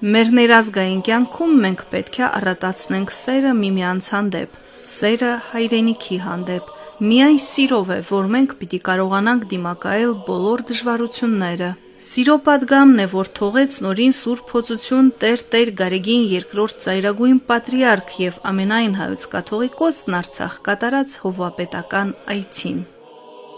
Մեր ներազգային կյանքում մենք պետք է առատացնենք սերը միմյանց հանդեպ, սերը հայրենիքի հանդեպ։ Միայն սիրով է, որ մենք պիտի կարողանանք դիմակայել բոլոր դժվարությունները։ Սիրո պատգամն է, որ թողեց նորին Սուրբ Հոծություն Տեր Գարեգին II ծայրագույն պատրիարք եւ ամենայն հայոց կաթողիկոսն Արցախ կատարած հովվապետական այցին։